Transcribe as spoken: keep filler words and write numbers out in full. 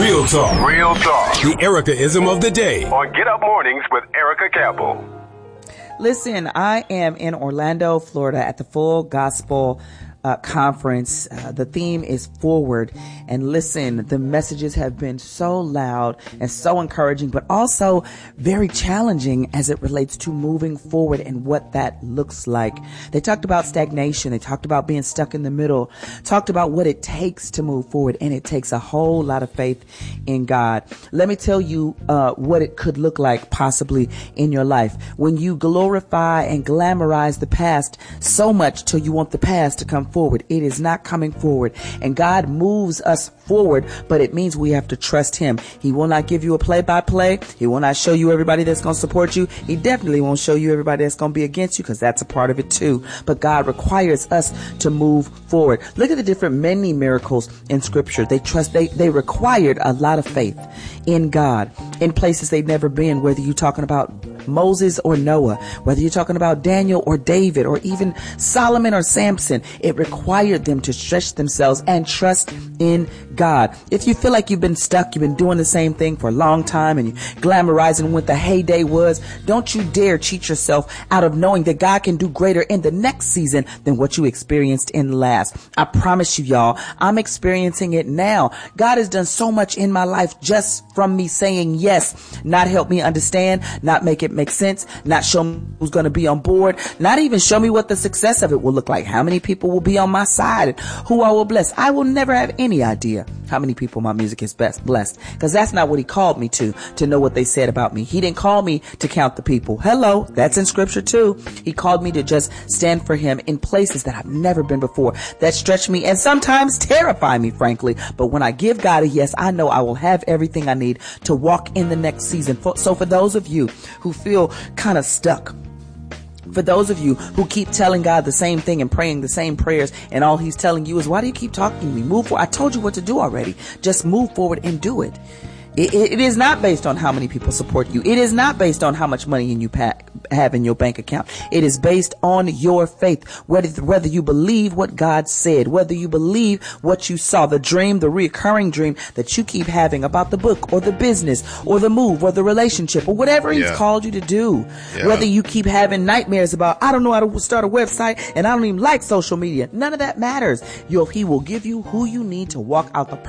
Real talk. Real talk. The Erica-ism of the day. On Get Up Mornings with Erica Campbell. Listen, I am in Orlando, Florida at the Full Gospel Uh, conference. Uh, the theme is forward. And listen, the messages have been so loud and so encouraging, but also very challenging as it relates to moving forward and what that looks like. They talked about stagnation. They talked about being stuck in the middle, talked about what it takes to move forward. And it takes a whole lot of faith in God. Let me tell you uh, what it could look like possibly in your life when you glorify and glamorize the past so much till you want the past to come forward. It is not coming forward, and God moves us forward, but it means we have to trust him. He will not give you a play by play. He will not show you everybody that's going to support you. He definitely won't show you everybody that's going to be against you, because that's a part of it too. But God requires us to move forward. Look at the different many miracles in scripture. They trust, they, they required a lot of faith in God in places they've never been, whether you're talking about Moses or Noah, whether you're talking about Daniel or David or even Solomon or Samson. It required them to stretch themselves and trust in God. If you feel like you've been stuck, you've been doing the same thing for a long time and you're glamorizing what the heyday was, don't you dare cheat yourself out of knowing that God can do greater in the next season than what you experienced in the last. I promise you, y'all, I'm experiencing it now. God has done so much in my life just from me saying yes, not help me understand, not make it make sense, not show me who's going to be on board, not even show me what the success of it will look like, how many people will be on my side, and who I will bless. I will never have any idea how many people my music is best blessed, because that's not what he called me to, to know what they said about me. He didn't call me to count the people. Hello, that's in scripture too. He called me to just stand for him in places that I've never been before, that stretch me and sometimes terrify me, frankly. But when I give God a yes, I know I will have everything I need to walk in the next season. So for those of you who feel kind of stuck, for those of you who keep telling God the same thing and praying the same prayers, and all he's telling you is, why do you keep talking to me? Move forward. I told you what to do already. Just move forward and do it. It, it, it is not based on how many people support you. It is not based on how much money you pack, have in your bank account. It is based on your faith. Whether, whether you believe what God said, whether you believe what you saw, the dream, the recurring dream that you keep having about the book or the business or the move or the relationship or whatever he's Yeah. called you to do. Yeah. Whether you keep having nightmares about, I don't know how to start a website and I don't even like social media. None of that matters. You'll, he will give you who you need to walk out the